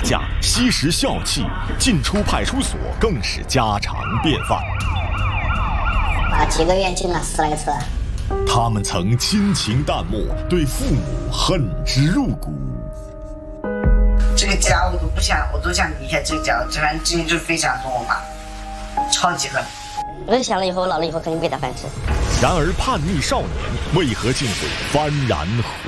架、吸食笑气，进出派出所更是家常便饭。 几个月进了10来次。 他们曾亲情淡漠，对父母恨之入骨。 这个家我都想离开这个家，反正之前就非常恨我妈，超级恨。 我就想了以后，老了以后肯定不给他饭吃。 然而叛逆少年为何竟会幡然